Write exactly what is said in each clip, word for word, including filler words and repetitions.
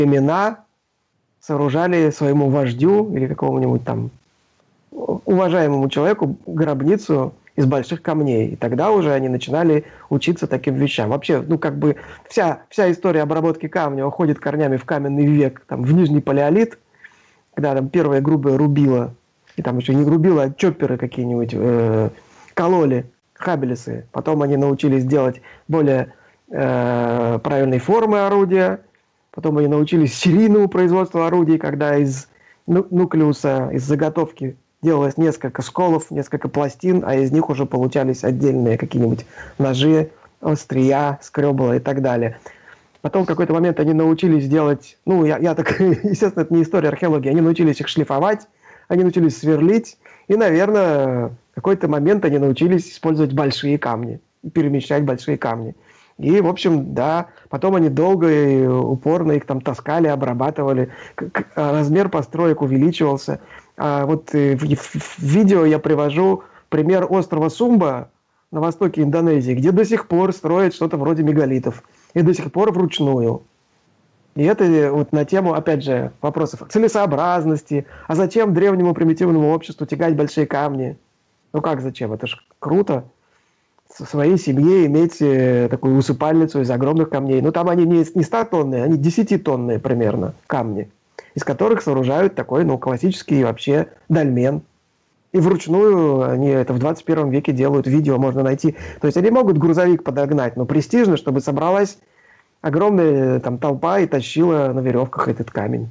племена сооружали своему вождю или какому-нибудь там уважаемому человеку гробницу из больших камней. И тогда уже они начинали учиться таким вещам. Вообще, ну как бы вся, вся история обработки камня уходит корнями в каменный век, там, в Нижний палеолит, когда там первое грубое рубило, и там еще не рубило, а чопперы какие-нибудь э, кололи, хабелесы. Потом они научились делать более э, правильной формы орудия. Потом они научились серийному производству орудий, когда из ну, нуклеуса, из заготовки делалось несколько сколов, несколько пластин, а из них уже получались отдельные какие-нибудь ножи, острия, скребла и так далее. Потом в какой-то момент они научились делать, ну, я, я так, естественно, это не история археологии, они научились их шлифовать, они научились сверлить, и, наверное, в какой-то момент они научились использовать большие камни, перемещать большие камни. И, в общем, да, потом они долго и упорно их там таскали, обрабатывали, размер построек увеличивался. А вот в, в видео я привожу пример острова Сумба на востоке Индонезии, где до сих пор строят что-то вроде мегалитов. И до сих пор вручную. И это вот на тему, опять же, вопросов целесообразности. А зачем древнему примитивному обществу тягать большие камни? Ну как зачем? Это ж круто. В своей семье иметь такую усыпальницу из огромных камней. Ну там они не, не ста-тонные, они десятитонные примерно камни, из которых сооружают такой, ну, классический вообще дольмен. И вручную они это в двадцать первом веке делают, видео можно найти. То есть они могут грузовик подогнать, но престижно, чтобы собралась огромная там толпа и тащила на веревках этот камень.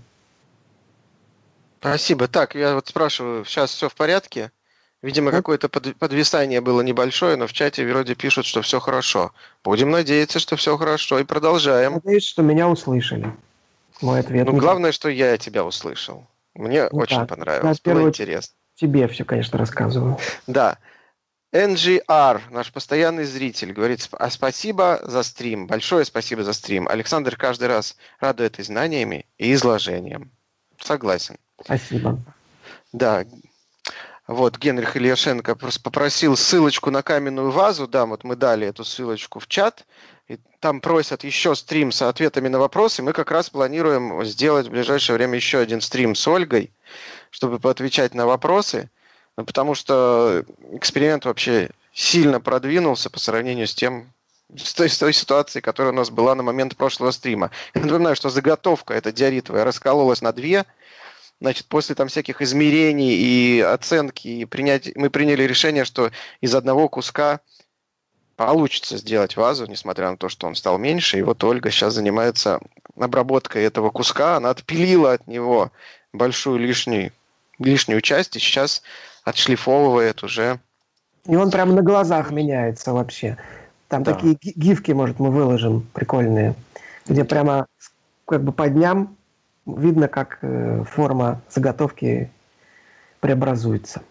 Спасибо. Так, я вот спрашиваю, сейчас все в порядке? Видимо, какое-то подвисание было небольшое, но в чате вроде пишут, что все хорошо. Будем надеяться, что все хорошо, и продолжаем. Надеюсь, что меня услышали. Мой ответ. Ну, главное, что я тебя услышал. Мне ну, очень да. понравилось, да, было интересно. Тебе все, конечно, рассказываю. Да. эн джи ар, наш постоянный зритель, говорит, а спасибо за стрим, большое спасибо за стрим. Александр каждый раз радует и знаниями, и изложением. Согласен. Спасибо. Да. Вот, Генрих Ильяшенко просто попросил ссылочку на каменную вазу. Да, вот мы дали эту ссылочку в чат. И там просят еще стрим с ответами на вопросы. Мы как раз планируем сделать в ближайшее время еще один стрим с Ольгой, чтобы поотвечать на вопросы. Потому что эксперимент вообще сильно продвинулся по сравнению с тем, с той, с той ситуацией, которая у нас была на момент прошлого стрима. Я напоминаю, что заготовка эта диоритовая раскололась на две. Значит, после там всяких измерений и оценки и принять, мы приняли решение, что из одного куска получится сделать вазу, несмотря на то, что он стал меньше. И вот Ольга сейчас занимается обработкой этого куска. Она отпилила от него большую лишнюю, лишнюю часть и сейчас отшлифовывает уже. И он прямо на глазах меняется вообще. Там да. такие гифки, может, мы выложим прикольные, где прямо как бы по дням видно, как э, форма заготовки преобразуется.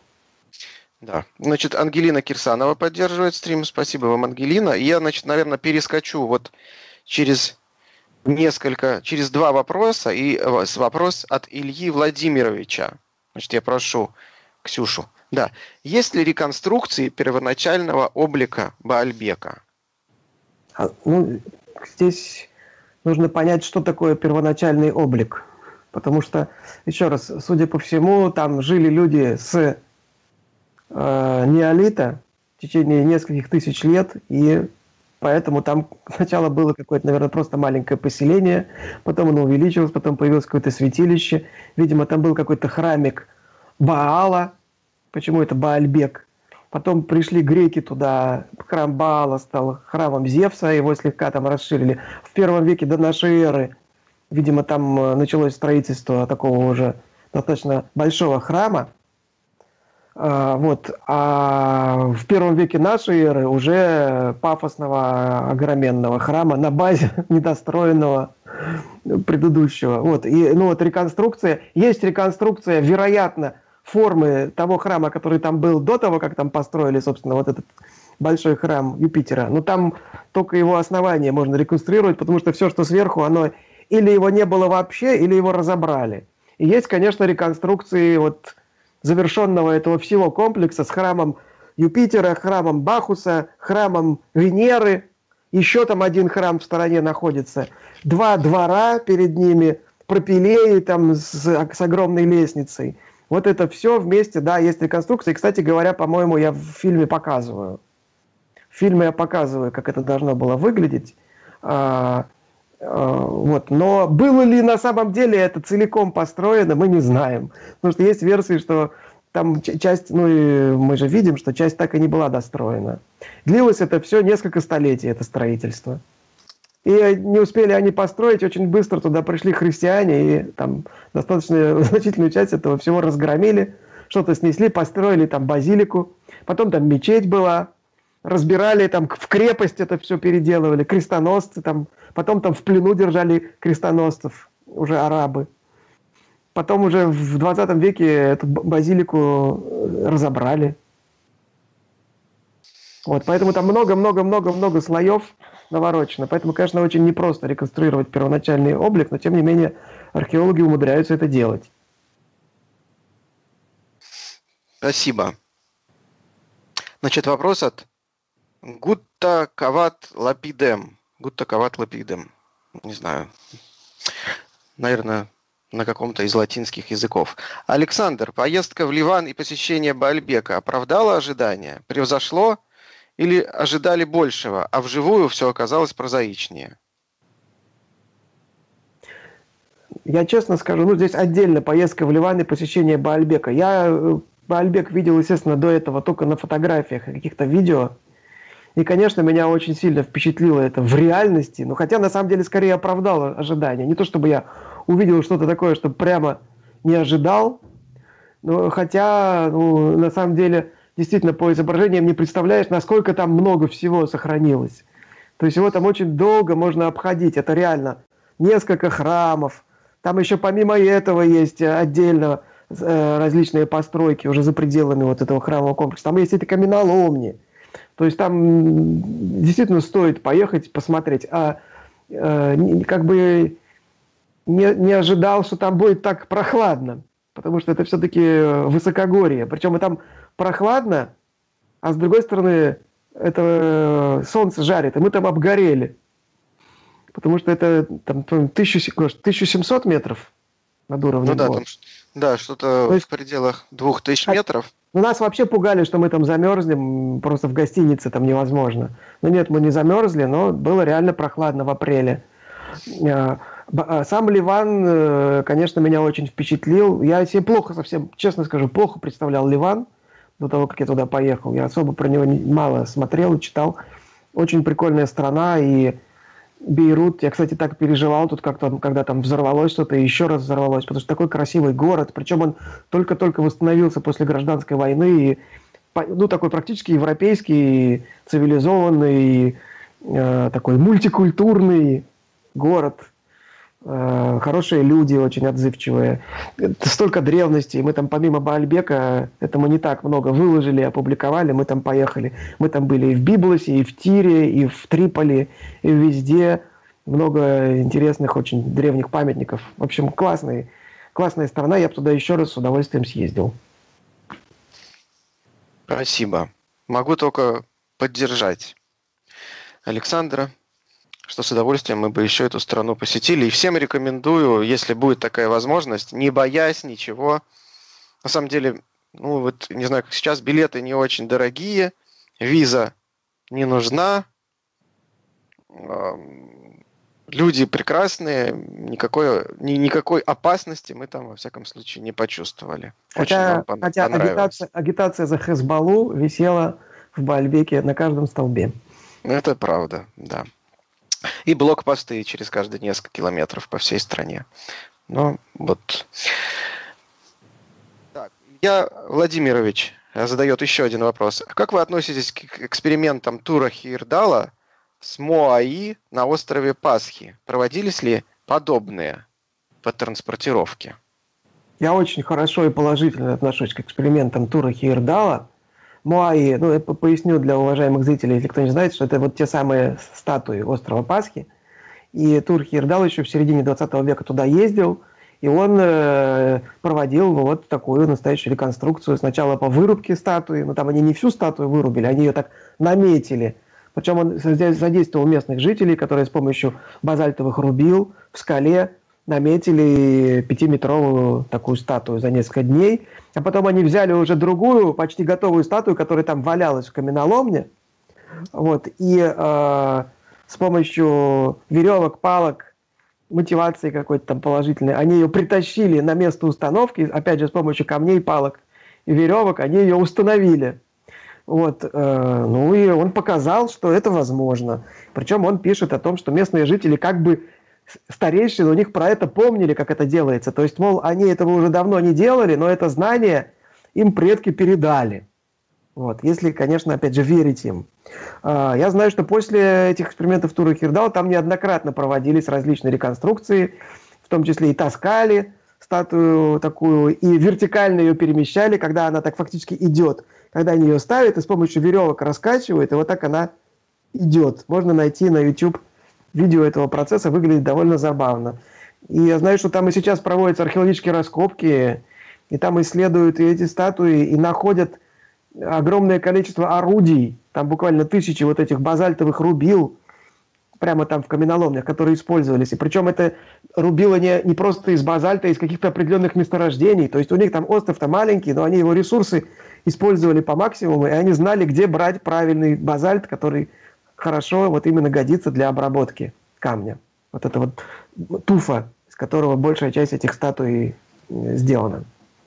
Да. Значит, Ангелина Кирсанова поддерживает стрим. Спасибо вам, Ангелина. И я, значит, наверное, перескочу вот через несколько, через два вопроса. И вопрос от Ильи Владимировича. Значит, я прошу Ксюшу. Да. Есть ли реконструкции первоначального облика Баальбека? А, ну, здесь нужно понять, что такое первоначальный облик. Потому что, еще раз, судя по всему, там жили люди с э, неолита в течение нескольких тысяч лет, и поэтому там сначала было какое-то, наверное, просто маленькое поселение, потом оно увеличилось, потом появилось какое-то святилище. Видимо, там был какой-то храмик Баала. Почему это Баальбек? Потом пришли греки туда, храм Баала стал храмом Зевса, его слегка там расширили. В первом веке до нашей эры, видимо, там началось строительство такого уже достаточно большого храма. А, вот. А в первом веке нашей эры уже пафосного, огроменного храма на базе недостроенного предыдущего. Вот. И, ну, вот реконструкция, есть реконструкция, вероятно, формы того храма, который там был до того, как там построили, собственно, вот этот большой храм Юпитера. Но там только его основание можно реконструировать, потому что все, что сверху, оно или его не было вообще, или его разобрали. И есть, конечно, реконструкции вот завершенного этого всего комплекса с храмом Юпитера, храмом Бахуса, храмом Венеры. Еще там один храм в стороне находится. Два двора перед ними, пропилеи там с, с огромной лестницей. Вот это все вместе, да, есть реконструкция. И, кстати говоря, по-моему, я в фильме показываю. В фильме я показываю, как это должно было выглядеть. А, а, вот. Но было ли на самом деле это целиком построено, мы не знаем. Потому что есть версии, что там часть, ну и мы же видим, что часть так и не была достроена. Длилось это все несколько столетий, это строительство. И не успели они построить, очень быстро туда пришли христиане, и там достаточно значительную часть этого всего разгромили, что-то снесли, построили там базилику, потом там мечеть была, разбирали, там в крепость это все переделывали, крестоносцы там, потом там в плену держали крестоносцев, уже арабы. Потом уже в двадцатом веке эту базилику разобрали. Вот, поэтому там много-много-много-много слоев наворочено. Поэтому, конечно, очень непросто реконструировать первоначальный облик, но, тем не менее, археологи умудряются это делать. Спасибо. Значит, вопрос от Гутта Кават Лапидем. Гутта Кават Лапидем. Не знаю. Наверное, на каком-то из латинских языков. Александр, поездка в Ливан и посещение Баальбека оправдало ожидания? Превзошло? Или ожидали большего, а вживую все оказалось прозаичнее? Я честно скажу, ну здесь отдельно поездка в Ливан и посещение Баальбека. Я Баальбек видел, естественно, до этого только на фотографиях и каких-то видео. И, конечно, меня очень сильно впечатлило это в реальности. Но хотя, на самом деле, скорее оправдало ожидания. Не то, чтобы я увидел что-то такое, что прямо не ожидал. Но хотя, ну, на самом деле... Действительно, по изображениям не представляешь, насколько там много всего сохранилось. То есть его там очень долго можно обходить. Это реально несколько храмов. Там еще помимо этого есть отдельно э, различные постройки уже за пределами вот этого храмового комплекса. Там есть эти каменоломни. То есть там действительно стоит поехать, посмотреть. А э, как бы не, не ожидал, что там будет так прохладно. Потому что это все-таки высокогорье. Причем и там прохладно, а с другой стороны, это солнце жарит, и мы там обгорели. Потому что это там тысяча семьсот метров над уровнем Ну да, моря. там, да, что-то То есть, в пределах двух тысяч метров. Ну, нас вообще пугали, что мы там замерзнем, просто в гостинице там невозможно. Но нет, мы не замерзли, но было реально прохладно в апреле. Сам Ливан, конечно, меня очень впечатлил. Я себе плохо совсем, честно скажу, плохо представлял Ливан до того, как я туда поехал. Я особо про него мало смотрел и читал. Очень прикольная страна, и Бейрут, я, кстати, так переживал тут как-то, когда там взорвалось что-то, и еще раз взорвалось, потому что такой красивый город, причем он только-только восстановился после гражданской войны, и, ну, такой практически европейский, цивилизованный, э, такой мультикультурный город, э, хорошие люди, очень отзывчивые, столько древностей, мы там помимо Баальбека, это мы не так много выложили, опубликовали, мы там поехали, мы там были и в Библосе, и в Тире, и в Триполи, и везде, много интересных, очень древних памятников, в общем, классный, классная страна, я бы туда еще раз с удовольствием съездил. Спасибо. Могу только поддержать Александра, что с удовольствием мы бы еще эту страну посетили. И всем рекомендую, если будет такая возможность, не боясь ничего. На самом деле, ну вот, не знаю, как сейчас, билеты не очень дорогие, виза не нужна, люди прекрасные, никакой, ни, никакой опасности мы там, во всяком случае, не почувствовали. Хотя, Очень нам хотя агитация, агитация за Хезболлу висела в Баальбеке на каждом столбе. Это правда, да. И блокпосты через каждые несколько километров по всей стране. Ну, вот. Так, Илья Владимирович задает еще один вопрос. Как вы относитесь к экспериментам Тура Хейердала с Моаи на острове Пасхи? Проводились ли подобные по транспортировке? Я очень хорошо и положительно отношусь к экспериментам Тура Хейердала. Моаи, ну, я поясню для уважаемых зрителей, если кто не знает, что это вот те самые статуи острова Пасхи. И Тур Хейердал еще в середине двадцатого века туда ездил, и он э, проводил ну, вот такую настоящую реконструкцию. Сначала по вырубке статуи, но там они не всю статую вырубили, они ее так наметили. Причем он задействовал местных жителей, которые с помощью базальтовых рубил в скале наметили пятиметровую такую статую за несколько дней, а потом они взяли уже другую, почти готовую статую, которая там валялась в каменоломне, вот, и э, с помощью веревок, палок, мотивации какой-то там положительной, они ее притащили на место установки, опять же, с помощью камней, палок и веревок, они ее установили. Вот, э, ну и он показал, что это возможно. Причем он пишет о том, что местные жители как бы старейшины у них про это помнили, как это делается. То есть, мол, они этого уже давно не делали, но это знание им предки передали. Вот, если, конечно, опять же, верить им. Э, я знаю, что после этих экспериментов Тура Хирдала там неоднократно проводились различные реконструкции, в том числе и таскали статую такую, и вертикально ее перемещали, когда она так фактически идет. Когда они ее ставят и с помощью веревок раскачивают, и вот так она идет. Можно найти на YouTube видео этого процесса, выглядит довольно забавно. И я знаю, что там и сейчас проводятся археологические раскопки, и там исследуют и эти статуи, и находят огромное количество орудий, там буквально тысячи вот этих базальтовых рубил, прямо там в каменоломнях, которые использовались. И причем это рубило не, не просто из базальта, а из каких-то определенных месторождений. То есть у них там остров-то маленький, но они его ресурсы использовали по максимуму, и они знали, где брать правильный базальт, который хорошо вот именно годится для обработки камня. Вот это вот туфа, из которого большая часть этих статуй сделана.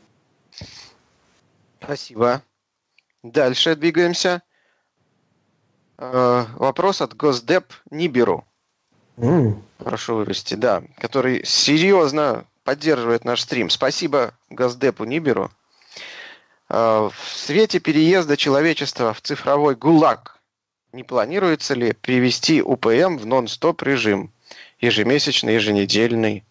Спасибо. Дальше двигаемся. Э, вопрос от Госдеп Ниберу. Mm. Прошу вывести, да. Который серьезно поддерживает наш стрим. Спасибо Госдепу Ниберу. Э, в свете переезда человечества в цифровой ГУЛАГ не планируется ли привести УПМ в нон-стоп режим? Ежемесячный, еженедельный.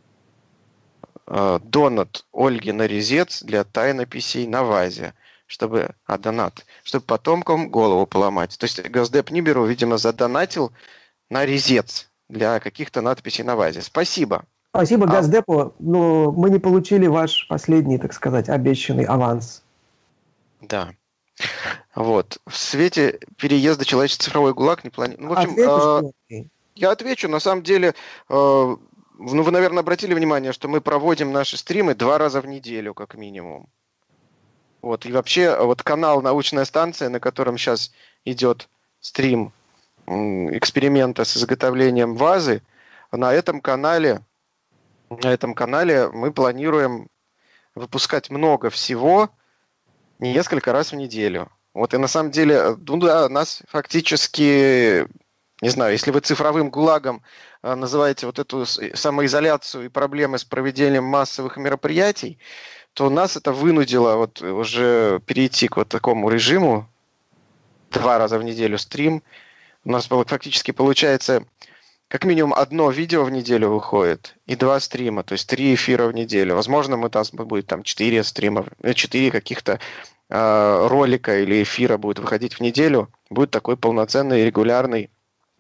Э, донат Ольги на резец для тайнописей на вазе. Чтобы, а, донат, чтобы потомкам голову поломать. То есть Госдеп Ниберу, видимо, задонатил на резец для каких-то надписей на вазе. Спасибо. Спасибо а... Госдепу, но мы не получили ваш последний, так сказать, обещанный аванс. Да. Вот. В свете переезда человечества в цифровой ГУЛАГ не планируется. Ну, в общем, э... я отвечу. На самом деле, э... ну, вы, наверное, обратили внимание, что мы проводим наши стримы два раза в неделю, как минимум. Вот, и вообще, вот канал «Научная станция», на котором сейчас идет стрим эксперимента с изготовлением вазы, на этом канале, на этом канале мы планируем выпускать много всего несколько раз в неделю. Вот, и на самом деле, ну да, нас фактически, не знаю, если вы цифровым ГУЛАГом называете вот эту самоизоляцию и проблемы с проведением массовых мероприятий, то нас это вынудило вот уже перейти к вот такому режиму. Два раза в неделю стрим. У нас фактически получается как минимум одно видео в неделю выходит и два стрима, то есть три эфира в неделю. Возможно, мы там будет там четыре стрима, четыре каких-то э, ролика или эфира будет выходить в неделю. Будет такой полноценный регулярный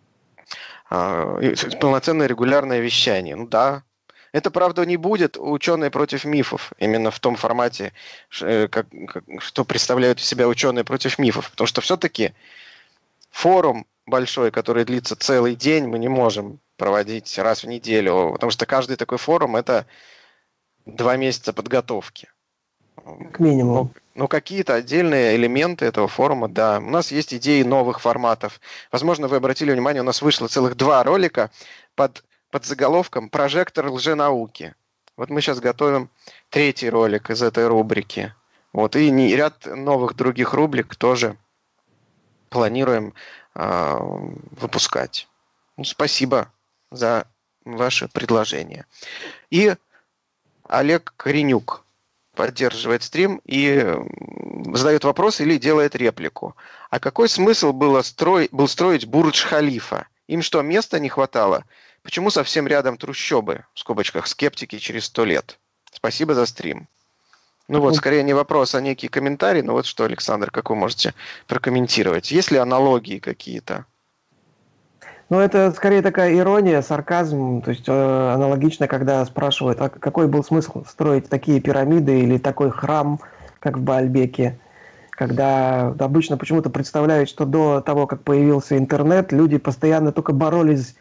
э, полноценное регулярное вещание. Ну да. Это, правда, не будет ученые против мифов, именно в том формате, как, как, что представляют из себя ученые против мифов. Потому что все-таки форум большой, который длится целый день, мы не можем проводить раз в неделю, потому что каждый такой форум – это два месяца подготовки. Как минимум. Ну, ну, какие-то отдельные элементы этого форума, да. У нас есть идеи новых форматов. Возможно, вы обратили внимание, у нас вышло целых два ролика под... под заголовком «Прожектор лженауки». Вот мы сейчас готовим третий ролик из этой рубрики. Вот, и ряд новых других рубрик тоже планируем э, выпускать. Ну, спасибо за ваше предложение. И Олег Коренюк поддерживает стрим и задает вопрос или делает реплику. А какой смысл было строй... был строить Бурдж-Халифа? Им что, места не хватало? Почему совсем рядом трущобы, в скобочках, скептики через сто лет? Спасибо за стрим. Ну вот, скорее не вопрос, а некий комментарий. Ну вот что, Александр, как вы можете прокомментировать? Есть ли аналогии какие-то? Ну, это скорее такая ирония, сарказм. То есть э, аналогично, когда спрашивают, а какой был смысл строить такие пирамиды или такой храм, как в Баальбеке? Когда обычно почему-то представляют, что до того, как появился интернет, люди постоянно только боролись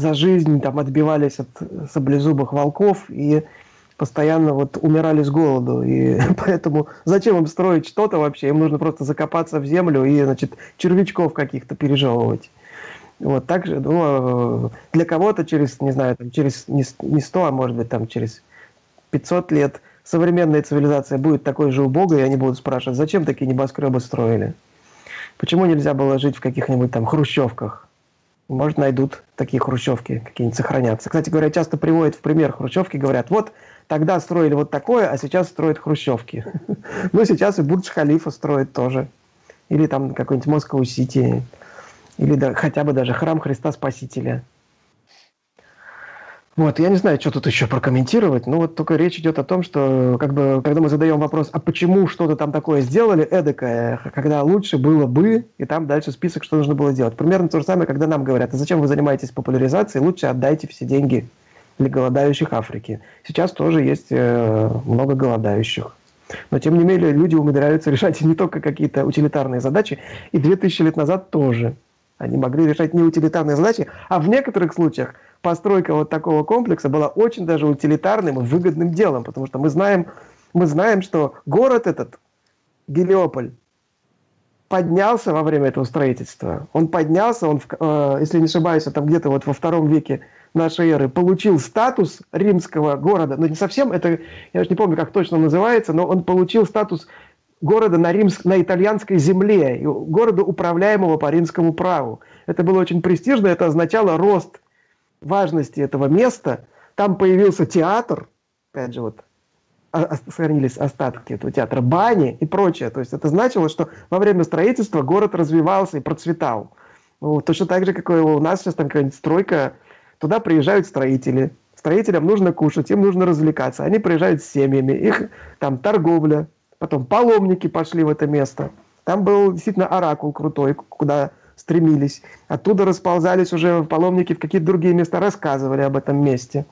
за жизнь там отбивались от саблезубых волков и постоянно вот умирали с голоду. И поэтому зачем им строить что-то вообще? Им нужно просто закопаться в землю и, значит, червячков каких-то пережевывать. Вот так же, ну, для кого-то через, не знаю, там, через не сто, а может быть, там, через пятьсот лет современная цивилизация будет такой же убогой, и они будут спрашивать, зачем такие небоскребы строили? Почему нельзя было жить в каких-нибудь там хрущевках? Может, найдут такие хрущевки, какие-нибудь сохранятся. Кстати говоря, часто приводят в пример хрущевки, говорят, вот тогда строили вот такое, а сейчас строят хрущевки. Ну, сейчас и Бурдж-Халифа строят тоже. Или там какой-нибудь Москва-Сити. Или да, хотя бы даже храм Христа Спасителя. Вот, я не знаю, что тут еще прокомментировать, но вот только речь идет о том, что как бы, когда мы задаем вопрос, а почему что-то там такое сделали, эдакое, когда лучше было бы, и там дальше список, что нужно было делать. Примерно то же самое, когда нам говорят, а зачем вы занимаетесь популяризацией, лучше отдайте все деньги для голодающих Африки. Сейчас тоже есть э, много голодающих. Но, тем не менее, люди умудряются решать не только какие-то утилитарные задачи, и две тысячи лет назад тоже. Они могли решать не утилитарные задачи, а в некоторых случаях постройка вот такого комплекса была очень даже утилитарным и выгодным делом, потому что мы знаем, мы знаем, что город этот, Гелиополь, поднялся во время этого строительства. Он поднялся, он, э, если не ошибаюсь, там где-то вот во втором веке нашей эры получил статус римского города, но не совсем, это, я же не помню, как точно называется, но он получил статус города на, римск, на итальянской земле, города, управляемого по римскому праву. Это было очень престижно, это означало рост важности этого места. Там появился театр, опять же, вот сохранились остатки этого театра, бани и прочее. То есть это значило, что во время строительства город развивался и процветал. Ну, точно так же, как и у нас сейчас там какая-нибудь стройка, туда приезжают строители. Строителям нужно кушать, им нужно развлекаться. Они приезжают с семьями, их там торговля. Потом паломники пошли в это место. Там был действительно оракул крутой, куда стремились. Оттуда расползались уже паломники в какие-то другие места, рассказывали об этом месте.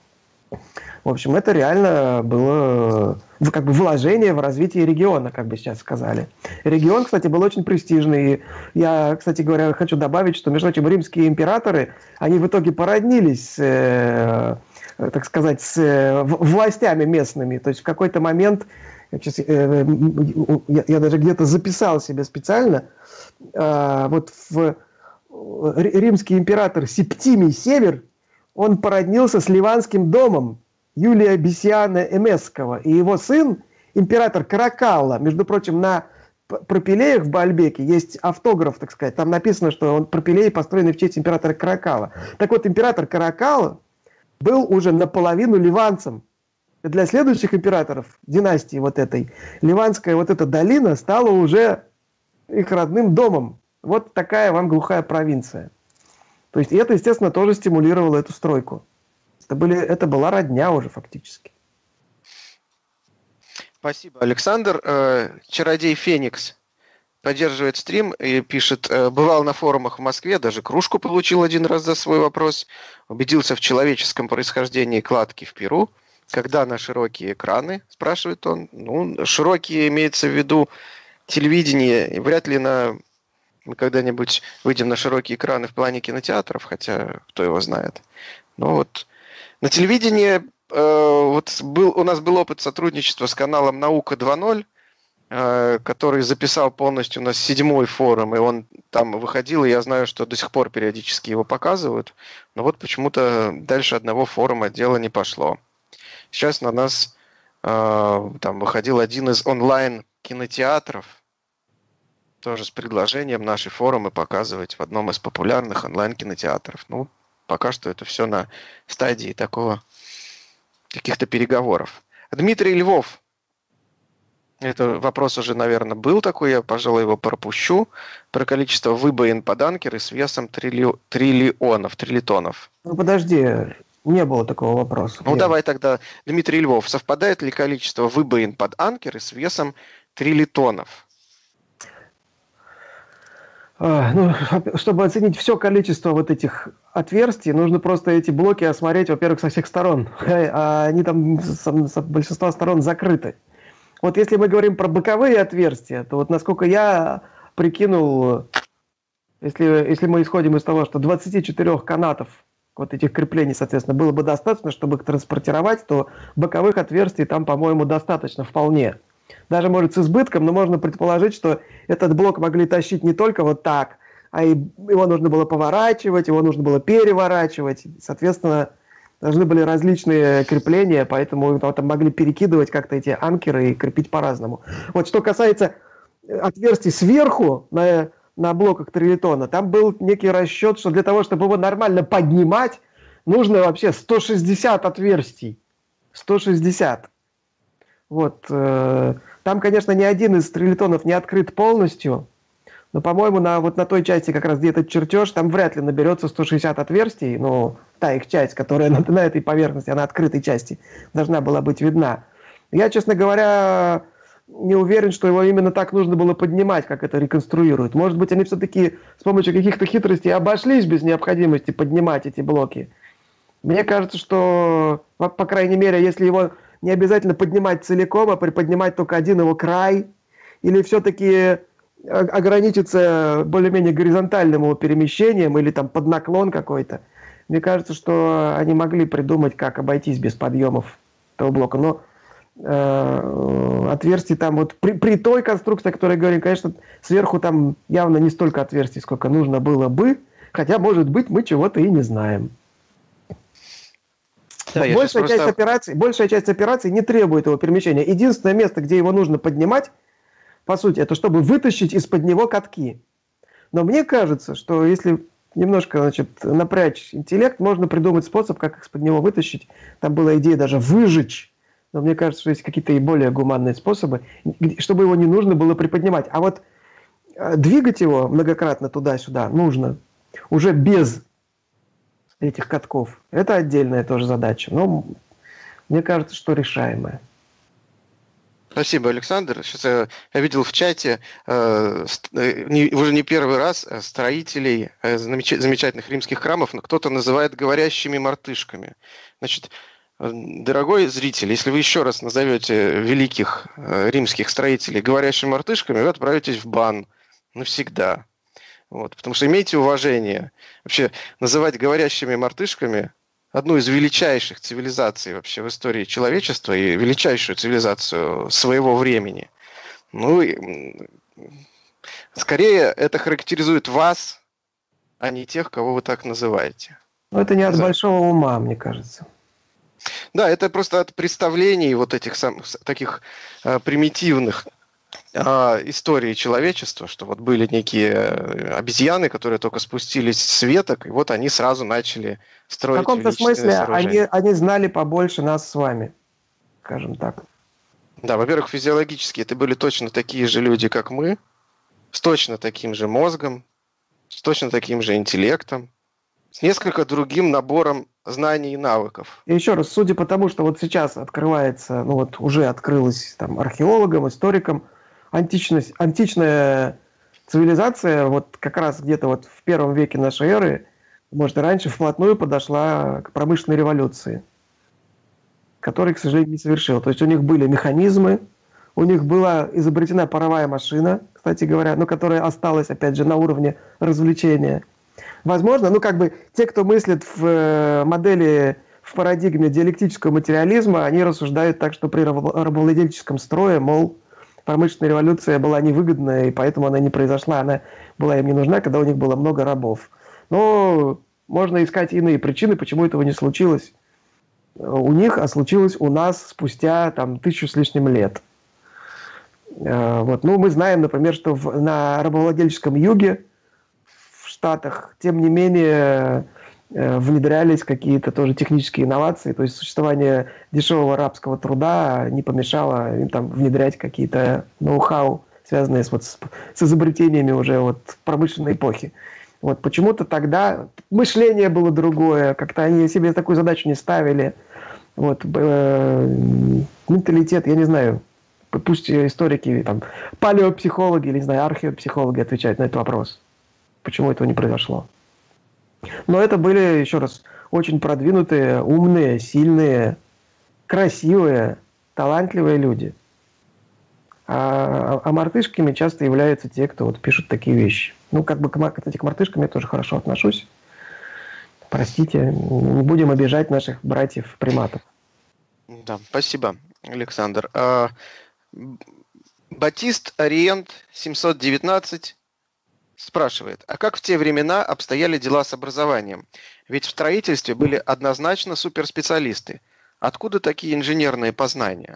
В общем, это реально было как бы вложение в развитие региона, как бы сейчас сказали. Регион, кстати, был очень престижный. И я, кстати говоря, хочу добавить, что, между прочим, римские императоры, они в итоге породнились с, э, так сказать, с э, властями местными. То есть в какой-то момент... Сейчас, э, я, я даже где-то записал себе специально. Э, вот в, римский император Септимий Север, он породнился с ливанским домом Юлия Бесиана Эмесского. И его сын, император Каракалла, между прочим, на пропилеях в Баальбеке есть автограф, так сказать. Там написано, что он пропилеи построены в честь императора Каракалла. Так вот, император Каракалла был уже наполовину ливанцем. Для следующих императоров династии вот этой, ливанская вот эта долина стала уже их родным домом. Вот такая вам глухая провинция. То есть и это, естественно, тоже стимулировало эту стройку. Это, были, это была родня уже фактически. Спасибо, Александр. Э, Чародей Феникс поддерживает стрим и пишет, э, бывал на форумах в Москве, даже кружку получил один раз за свой вопрос, убедился в человеческом происхождении кладки в Перу. Когда на широкие экраны, спрашивает он. Ну, широкие имеется в виду телевидение, и вряд ли на... мы когда-нибудь выйдем на широкие экраны в плане кинотеатров, хотя кто его знает. Но вот на телевидении э, вот был, у нас был опыт сотрудничества с каналом «Наука два ноль», э, который записал полностью у нас седьмой форум, и он там выходил, и я знаю, что до сих пор периодически его показывают, но вот почему-то дальше одного форума дело не пошло. Сейчас на нас э, там выходил один из онлайн-кинотеатров, тоже с предложением наши форумы показывать в одном из популярных онлайн-кинотеатров. Ну, пока что это все на стадии такого, каких-то переговоров. Дмитрий Львов. Это вопрос уже, наверное, был такой, я, пожалуй, его пропущу. Про количество выбоин под анкеры с весом трилли... триллионов, триллитонов. Ну, подожди. Не было такого вопроса. Ну, Нет. давай тогда, Дмитрий Львов, совпадает ли количество выбоин под анкеры с весом триллитонов? А, ну, чтобы оценить все количество вот этих отверстий, нужно просто эти блоки осмотреть, во-первых, со всех сторон. А они там с, с большинства сторон закрыты. Вот если мы говорим про боковые отверстия, то вот насколько я прикинул, если, если мы исходим из того, что двадцати четырёх канатов вот этих креплений, соответственно, было бы достаточно, чтобы их транспортировать, то боковых отверстий там, по-моему, достаточно вполне. Даже, может, с избытком, но можно предположить, что этот блок могли тащить не только вот так, а и его нужно было поворачивать, его нужно было переворачивать. Соответственно, должны были различные крепления, поэтому там могли перекидывать как-то эти анкеры и крепить по-разному. Вот что касается отверстий сверху на, на блоках трилитона, там был некий расчет, что для того, чтобы его нормально поднимать, нужно вообще сто шестьдесят отверстий. сто шестьдесят. Вот. Э, там, конечно, ни один из трилитонов не открыт полностью, но, по-моему, на, вот на той части, как раз где этот чертеж, там вряд ли наберется сто шестьдесят отверстий. Ну, та их часть, которая на, на этой поверхности, на открытой части, должна была быть видна. Я, честно говоря, не уверен, что его именно так нужно было поднимать, как это реконструируют. Может быть, они все-таки с помощью каких-то хитростей обошлись без необходимости поднимать эти блоки. Мне кажется, что, по, по крайней мере, если его не обязательно поднимать целиком, а приподнимать только один его край, или все-таки ограничиться более-менее горизонтальным его перемещением или там под наклон какой-то. Мне кажется, что они могли придумать, как обойтись без подъемов этого блока. Но э, отверстий там вот при, при той конструкции, о которой я говорю, конечно, сверху там явно не столько отверстий, сколько нужно было бы. Хотя, может быть, мы чего-то и не знаем. Да, большая, часть просто... операций, большая часть операций не требует его перемещения. Единственное место, где его нужно поднимать, по сути, это чтобы вытащить из-под него катки. Но мне кажется, что если немножко, значит, напрячь интеллект, можно придумать способ, как из-под него вытащить. Там была идея даже выжечь. Но мне кажется, что есть какие-то и более гуманные способы, чтобы его не нужно было приподнимать. А вот двигать его многократно туда-сюда нужно уже без этих катков. Это отдельная тоже задача. Но мне кажется, что решаемая. Спасибо, Александр. Сейчас я, я видел в чате э, не, уже не первый раз строителей э, замеч, замечательных римских храмов, но кто-то называет говорящими мартышками. Значит, дорогой зритель, если вы еще раз назовете великих э, римских строителей говорящими мартышками, вы отправитесь в бан навсегда. Вот, потому что имейте уважение. Вообще, называть говорящими мартышками одну из величайших цивилизаций вообще в истории человечества и величайшую цивилизацию своего времени. Ну, и, скорее это характеризует вас, а не тех, кого вы так называете. Но это не от большого ума, мне кажется. Да, это просто от представлений вот этих самых таких а, примитивных а, истории человечества, что вот были некие обезьяны, которые только спустились с веток, и вот они сразу начали строить. В каком-то смысле они, они знали побольше нас с вами, скажем так. Да, во-первых, физиологически это были точно такие же люди, как мы, с точно таким же мозгом, с точно таким же интеллектом, с несколько другим набором знаний и навыков. И еще раз, судя по тому, что вот сейчас открывается, ну вот уже открылась там археологам, историкам, античность, античная цивилизация вот как раз где-то вот в первом веке нашей эры, может и раньше, вплотную подошла к промышленной революции, которой, к сожалению, не совершила. То есть у них были механизмы, у них была изобретена паровая машина, кстати говоря, но которая осталась, опять же, на уровне развлечения. Возможно, ну как бы те, кто мыслит в модели, в парадигме диалектического материализма, они рассуждают так, что при рабовладельческом строе, мол, промышленная революция была невыгодная, и поэтому она не произошла, она была им не нужна, когда у них было много рабов. Но можно искать иные причины, почему этого не случилось у них, а случилось у нас спустя там, тысячу с лишним лет. Вот. Ну, мы знаем, например, что в, на рабовладельческом юге в Штатах, тем не менее, внедрялись какие-то тоже технические инновации, то есть существование дешевого рабского труда не помешало им там внедрять какие-то ноу-хау, связанные с, вот, с, с изобретениями уже вот, промышленной эпохи. Вот почему-то тогда мышление было другое, как-то они себе такую задачу не ставили. Вот, э, менталитет, я не знаю, пусть историки, там, палеопсихологи или, не знаю, археопсихологи отвечают на этот вопрос. Почему этого не произошло? Но это были, еще раз, очень продвинутые, умные, сильные, красивые, талантливые люди. А, а мартышками часто являются те, кто вот пишут такие вещи. Ну, как бы, кстати, к мартышкам я тоже хорошо отношусь. Простите, не будем обижать наших братьев-приматов. Да, спасибо, Александр. А, Батист Ориент семьсот девятнадцать спрашивает, а как в те времена обстояли дела с образованием? Ведь в строительстве были однозначно суперспециалисты. Откуда такие инженерные познания?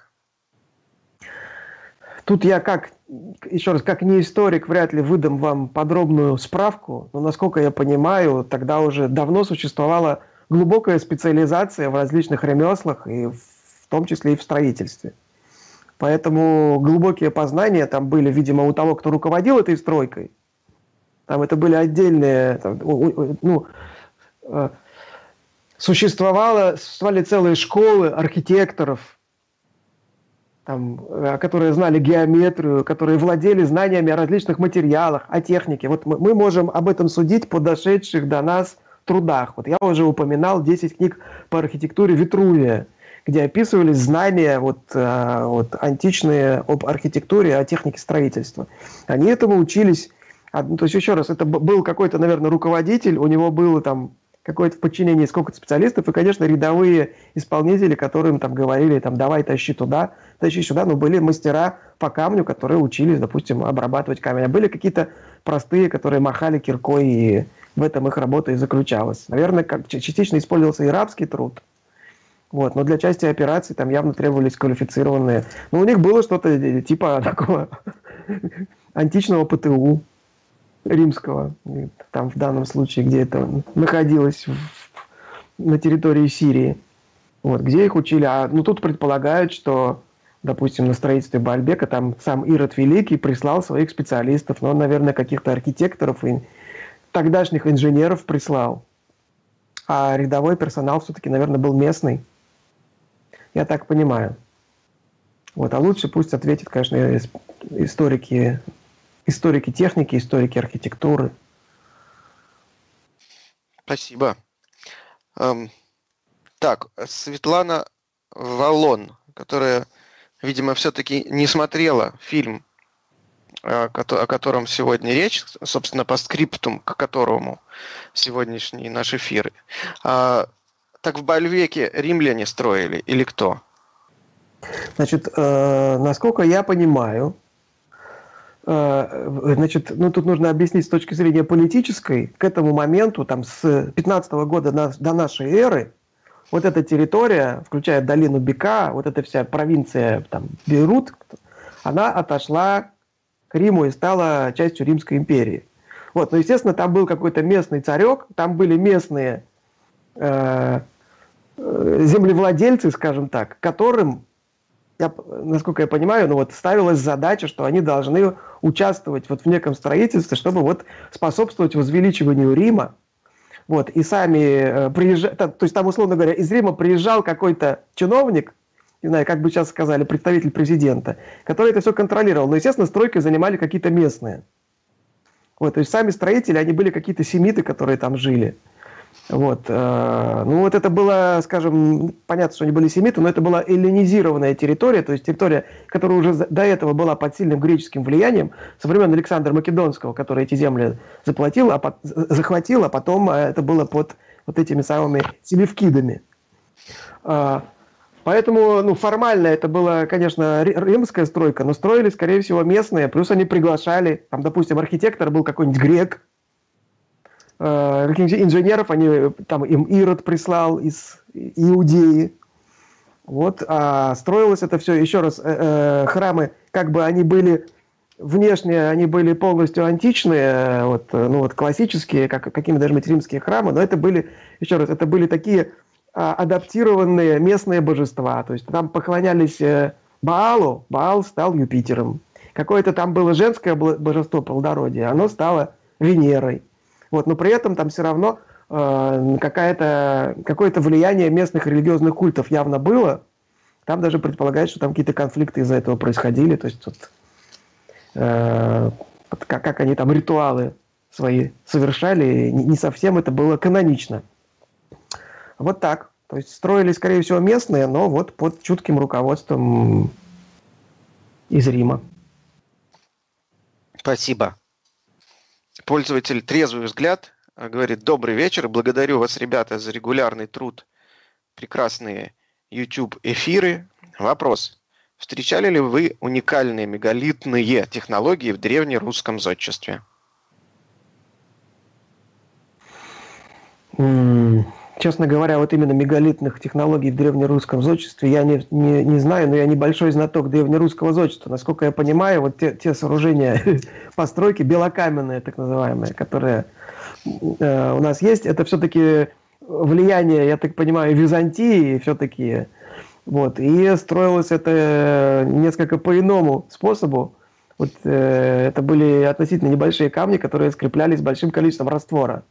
Тут я как, еще раз, как не историк, вряд ли выдам вам подробную справку, но, насколько я понимаю, тогда уже давно существовала глубокая специализация в различных ремеслах, и в том числе и в строительстве. Поэтому глубокие познания там были, видимо, у того, кто руководил этой стройкой. Там это были отдельные, там, ну, э, существовало, существовали целые школы архитекторов, там, э, которые знали геометрию, которые владели знаниями о различных материалах, о технике. Вот мы, мы можем об этом судить по дошедших до нас трудах. Вот я уже упоминал десять книг по архитектуре Витрувия, где описывались знания вот, э, вот, античные об архитектуре, о технике строительства. Они этому учились. То есть, еще раз, это был какой-то, наверное, руководитель, у него было там какое-то в подчинении сколько-то специалистов, и, конечно, рядовые исполнители, которым там говорили, там, давай тащи туда, тащи сюда, но были мастера по камню, которые учились, допустим, обрабатывать камень. А были какие-то простые, которые махали киркой, и в этом их работа и заключалась. Наверное, как, частично использовался и рабский труд, вот, но для части операций там явно требовались квалифицированные. Но у них было что-то типа такого античного ПТУ римского, там в данном случае, где это находилось в, на территории Сирии, вот, где их учили. А, ну, тут предполагают, что, допустим, на строительстве Баальбека там сам Ирод Великий прислал своих специалистов, но он, наверное, каких-то архитекторов и тогдашних инженеров прислал. А рядовой персонал все-таки, наверное, был местный. Я так понимаю. Вот, а лучше пусть ответят, конечно, историки Историки техники, историки архитектуры. Спасибо. Эм, так, Светлана Валон, которая, видимо, все-таки не смотрела фильм, о, о котором сегодня речь, собственно, по скриптум, к которому сегодняшний наш эфир. А, так в Баальбеке римляне строили или кто? Значит, э, насколько я понимаю, Значит, ну тут нужно объяснить с точки зрения политической. К этому моменту, там, с пятнадцатого года на, до нашей эры, вот эта территория, включая долину Бека, вот эта вся провинция, там, Бейрут, она отошла к Риму и стала частью Римской империи. Вот, но, естественно, там был какой-то местный царек, там были местные э, землевладельцы, скажем так, которым, я, насколько я понимаю, ну вот ставилась задача, что они должны участвовать вот в неком строительстве, чтобы вот способствовать возвеличиванию Рима. Вот, и сами э, приезжали, то есть там, условно говоря, из Рима приезжал какой-то чиновник, не знаю, как бы сейчас сказали, представитель президента, который это все контролировал. Но, естественно, стройкой занимали какие-то местные. Вот, то есть сами строители, они были какие-то семиты, которые там жили. Вот, э, ну вот это было, скажем, понятно, что они были семиты, но это была эллинизированная территория, то есть территория, которая уже до этого была под сильным греческим влиянием, со времен Александра Македонского, который эти земли заплатил, а по, захватил, а потом это было под вот этими самыми селевкидами. Э, поэтому, ну, формально это была, конечно, римская стройка, но строили, скорее всего, местные, плюс они приглашали, там, допустим, архитектор был какой-нибудь грек, инженеров, они, там, им Ирод прислал из Иудеи. Вот, а строилось это все, еще раз, э, храмы, как бы они были, внешне они были полностью античные, вот, ну вот классические, как какими должны быть римские храмы, но это были, еще раз, это были такие а, адаптированные местные божества, то есть там поклонялись э, Баалу, Баал стал Юпитером. Какое-то там было женское божество плодородия, оно стало Венерой. Вот, но при этом там все равно э, какая-то, какое-то влияние местных религиозных культов явно было. Там даже предполагают, что там какие-то конфликты из-за этого происходили. То есть вот, э, как, как они там ритуалы свои совершали, не, не совсем это было канонично. Вот так. То есть строили, скорее всего, местные, но вот под чутким руководством из Рима. Спасибо. Пользователь «Трезвый взгляд» А, Говорит, добрый вечер, благодарю вас, ребята, за регулярный труд, прекрасные YouTube-эфиры. Вопрос. Встречали ли вы уникальные мегалитные технологии в древнерусском зодчестве? М, Честно говоря, вот именно мегалитных технологий в древнерусском зодчестве я не, не, не знаю, но я небольшой знаток древнерусского зодчества. Насколько я понимаю, вот те, те сооружения, постройки белокаменные, так называемые, которые э, у нас есть, это все-таки влияние, я так понимаю, Византии все-таки. Вот, и строилось это несколько по иному способу. Вот, э, это были относительно небольшие камни, которые скреплялись большим количеством раствора.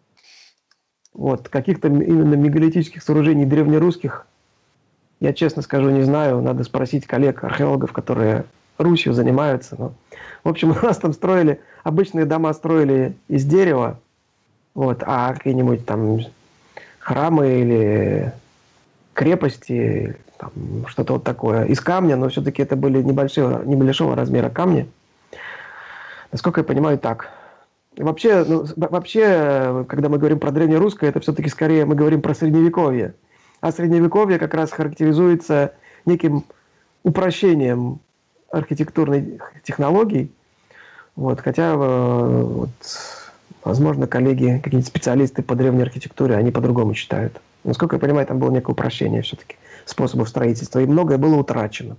Вот, каких-то именно мегалитических сооружений древнерусских, я честно скажу, не знаю. Надо спросить коллег, археологов, которые Русью занимаются. Но, в общем, у нас там строили, обычные дома строили из дерева, вот, а какие-нибудь там храмы или крепости, там, что-то вот такое, из камня, но все-таки это были небольшие, небольшого размера камни. Насколько я понимаю, так. Вообще, ну, вообще, когда мы говорим про древнерусское, это все-таки скорее мы говорим про средневековье. А средневековье как раз характеризуется неким упрощением архитектурных технологий. Вот, хотя, э, вот, возможно, коллеги, какие-нибудь специалисты по древней архитектуре, они по-другому считают. Насколько я понимаю, там было некое упрощение все-таки способов строительства, и многое было утрачено.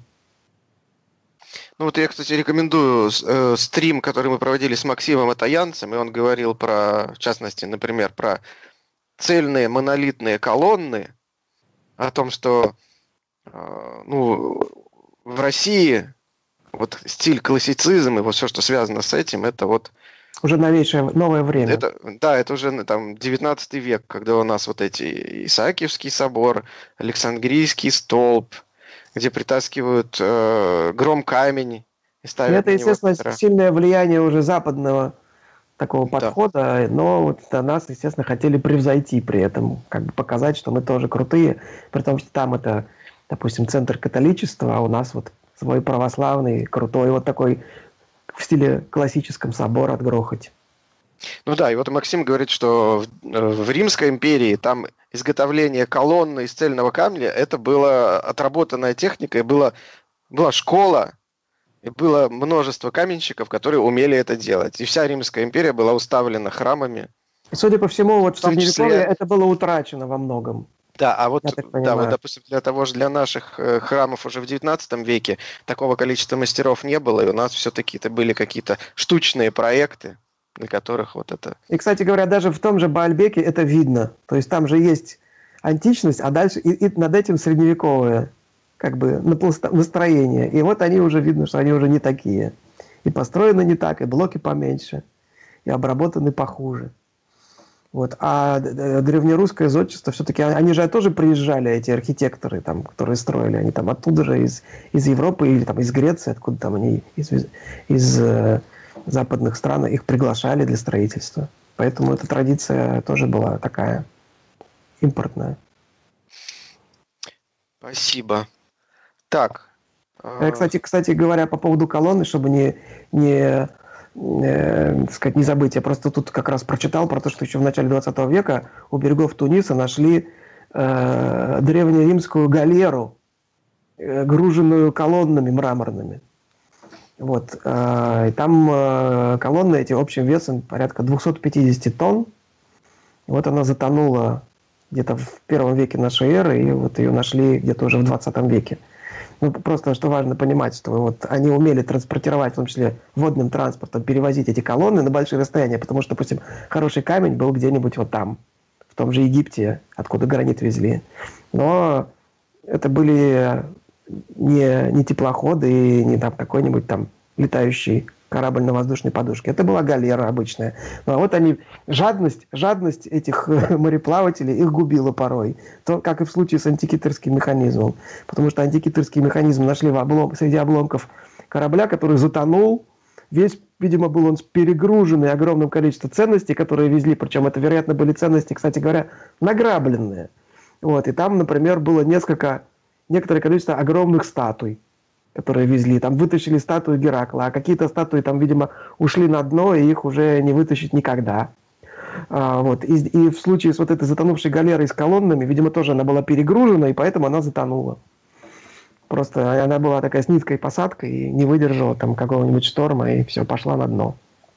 Ну вот я, кстати, рекомендую э, стрим, который мы проводили с Максимом Атаянцем, и он говорил про, в частности, например, про цельные монолитные колонны, о том, что э, ну, в России вот стиль классицизм и вот все, что связано с этим, это вот... Уже новейшее, новое время. Это, да, это уже там девятнадцатый век, когда у нас вот эти Исаакиевский собор, Александрийский столб, где притаскивают э, гром камень и И ставят это, на него естественно, Петра. сильное влияние уже западного такого Да. подхода, но вот до нас, естественно, хотели превзойти при этом, как бы показать, что мы тоже крутые, при том, что там это, допустим, центр католичества, а у нас вот свой православный, крутой, вот такой в стиле классическом собор отгрохать. Ну да, и вот Максим говорит, что в, в Римской империи там изготовление колонны из цельного камня, это была отработанная техника, и была, была школа, и было множество каменщиков, которые умели это делать. И вся Римская империя была уставлена храмами. И, судя по всему, вот в В том Средневековье числе- это было утрачено во многом. Да, а вот, Я так да, понимаю. вот, допустим, для того же, для наших э, храмов уже в девятнадцатом веке такого количества мастеров не было, и у нас все-таки это были какие-то штучные проекты, на которых вот это... И, кстати говоря, даже в том же Баальбеке это видно. То есть там же есть античность, а дальше и, и над этим средневековое как бы напласта- настроение. И вот они уже видно, что они уже не такие. И построены не так, и блоки поменьше, и обработаны похуже. Вот. А д- д- древнерусское зодчество все-таки, а- они же тоже приезжали, эти архитекторы, там, которые строили, они там оттуда же, из, из Европы или там, из Греции, откуда там они, из, из, из э, западных стран, их приглашали для строительства. Поэтому эта традиция тоже была такая импортная. Спасибо. Так. Э, э, Кстати, кстати говоря, по поводу колонны, чтобы не, не, э, так сказать, не забыть, я просто тут как раз прочитал про то, что еще в начале двадцатого века у берегов Туниса нашли э, древнеримскую галеру, э, груженную колоннами мраморными. Вот. э, И там э, колонны эти общим весом порядка двести пятьдесят тонн. И вот она затонула где-то в первом веке нашей эры, и вот ее нашли где-то уже в двадцатом веке. Ну, просто что важно понимать, что вот они умели транспортировать, в том числе водным транспортом, перевозить эти колонны на большие расстояния, потому что, допустим, хороший камень был где-нибудь вот там, в том же Египте, откуда гранит везли. Но это были не, не теплоходы и не там какой-нибудь там летающий корабль на воздушной подушке. Это была галера обычная. Ну, а вот они, жадность, жадность этих мореплавателей их губила порой. То, как и в случае с антикитерским механизмом. Потому что антикитерский механизм нашли в облом, среди обломков корабля, который затонул. Весь, видимо, был он перегруженный огромным количеством ценностей, которые везли. Причем это, вероятно, были ценности, кстати говоря, награбленные. Вот. И там, например, было несколько, некоторое количество огромных статуй, которые везли. Там вытащили статую Геракла, а какие-то статуи там, видимо, ушли на дно, и их уже не вытащить никогда. А, вот. И, и в случае с вот этой затонувшей галерой с колоннами, видимо, тоже она была перегружена, и поэтому она затонула. Просто она была такая с низкой посадкой и не выдержала там какого-нибудь шторма, и все, пошла на дно.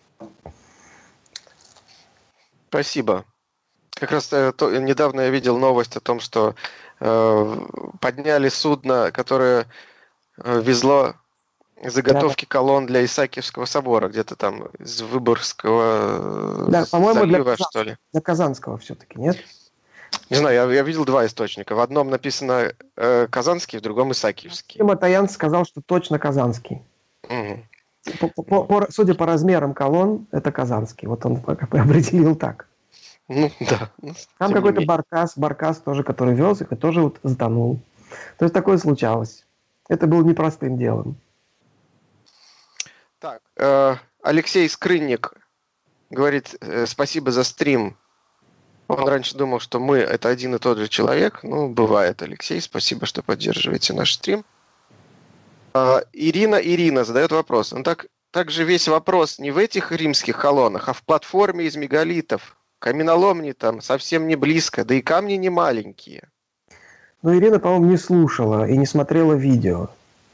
Спасибо. Как раз э, то, недавно я видел новость о том, что э, подняли судно, которое э, везло Да, заготовки колонн для Исаакиевского собора, где-то там из Выборгского да, по-моему, для, залива, Казан- что ли. для Казанского все-таки, нет? Не знаю, я, я видел два источника. В одном написано э, Казанский, в другом Исаакиевский. Дима Таян сказал, что точно Казанский. Мгм. По- по- по- судя по размерам колонн, это Казанский. Вот он как бы определил так. Ну, да. Ну, Там тем не какой-то менее. баркас, баркас тоже, который вез их, и тоже вот затонул. То есть такое случалось. Это было непростым делом. Так, э, Алексей Скрынник говорит, э, спасибо за стрим. Он раньше думал, что мы это один и тот же человек. Ну, бывает, Алексей. Спасибо, что поддерживаете наш стрим. А, Ирина Ирина задает вопрос. Ну, так, так же весь вопрос не в этих римских колоннах, а в платформе из мегалитов. Каменоломни там совсем не близко, да и камни не маленькие. Но Ирина, по-моему, не слушала и не смотрела видео.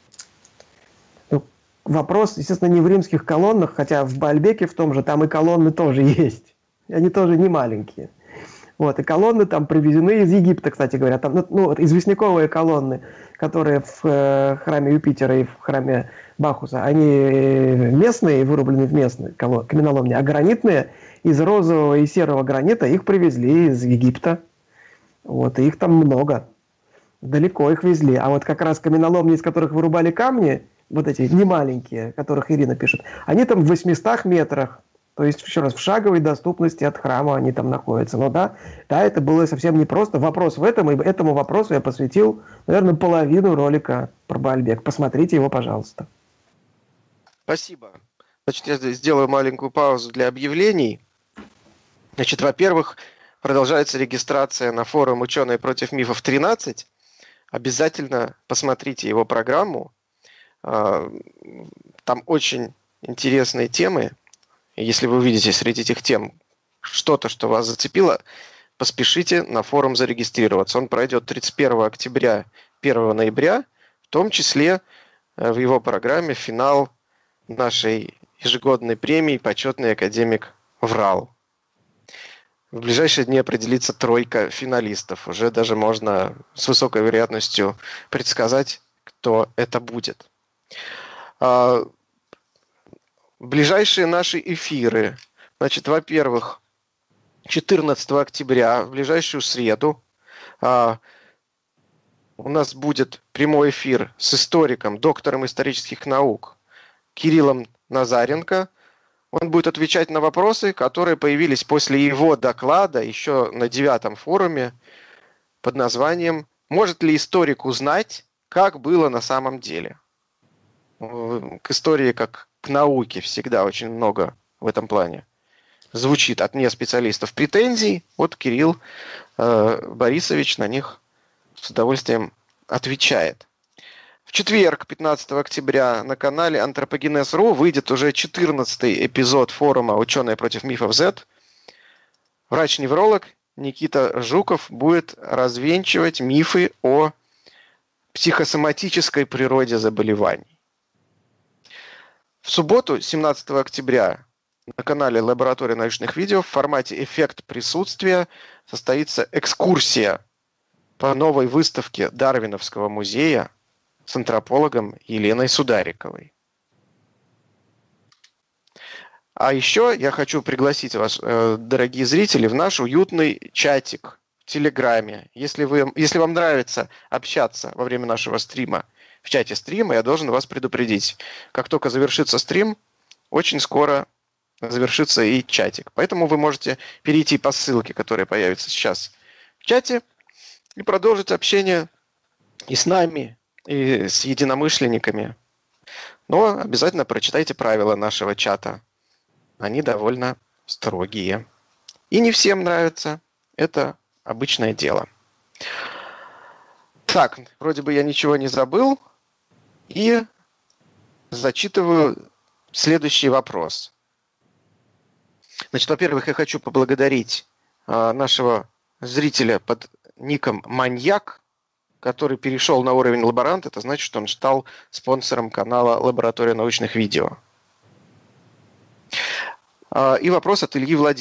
Ну, вопрос, естественно, не в римских колоннах, хотя в Баальбеке в том же, там и колонны тоже есть. И они тоже не маленькие. Вот, и колонны там привезены из Египта, кстати говоря. Там, ну, ну, вот известняковые колонны, которые в э, храме Юпитера и в храме Бахуса, они местные, вырублены в местной колон- каменоломне, а гранитные из розового и серого гранита их привезли из Египта. Вот, и их там много. Далеко их везли. А вот как раз каменоломни, из которых вырубали камни, вот эти немаленькие, которых Ирина пишет, они там в восьмистах метрах. То есть, еще раз, в шаговой доступности от храма они там находятся. Но да, да, это было совсем непросто. Вопрос в этом, и этому вопросу я посвятил, наверное, половину ролика про Баальбек. Посмотрите его, пожалуйста. Спасибо. Значит, я здесь сделаю маленькую паузу для объявлений. Значит, во-первых, продолжается регистрация на форум «Ученые против мифов тринадцать». Обязательно посмотрите его программу. А, Там очень интересные темы. И если вы увидите среди этих тем что-то, что вас зацепило, поспешите на форум зарегистрироваться. Он пройдет тридцать первого октября, первого ноября, в том числе э, в его программе финал нашей ежегодной премии «Почетный академик ВРАЛ». В ближайшие дни определится тройка финалистов. Уже даже можно с высокой вероятностью предсказать, кто это будет. А, Ближайшие наши эфиры. Значит, во-первых, четырнадцатого октября, в ближайшую среду, а, у нас будет прямой эфир с историком, доктором исторических наук Кириллом Назаренко. Он будет отвечать на вопросы, которые появились после его доклада еще на девятом форуме под названием «Может ли историк узнать, как было на самом деле?». К истории, как к науке, всегда очень много в этом плане звучит от неспециалистов претензий. Вот Кирилл э, Борисович на них с удовольствием отвечает. В четверг, пятнадцатого октября, на канале Антропогенез точка ру выйдет уже четырнадцатый эпизод форума «Ученые против мифов зет». Врач-невролог Никита Жуков будет развенчивать мифы о психосоматической природе заболеваний. В субботу, семнадцатого октября, на канале Лаборатория научных видео в формате «Эффект присутствия» состоится экскурсия по новой выставке Дарвиновского музея с антропологом Еленой Судариковой. А еще я хочу пригласить вас, дорогие зрители, в наш уютный чатик в Телеграме. Если, вы, если вам нравится общаться во время нашего стрима в чате стрима, я должен вас предупредить. Как только завершится стрим, очень скоро завершится и чатик. Поэтому вы можете перейти по ссылке, которая появится сейчас в чате, и продолжить общение и с нами, и с единомышленниками. Но обязательно прочитайте правила нашего чата. Они довольно строгие. И не всем нравится. Это обычное дело. Так, вроде бы я ничего не забыл. И зачитываю следующий вопрос. Значит, во-первых, я хочу поблагодарить а, нашего зрителя под ником Маньяк, который перешел на уровень лаборанта. Это значит, что он стал спонсором канала «Лаборатория научных видео». А, и вопрос от Ильи Владимировича.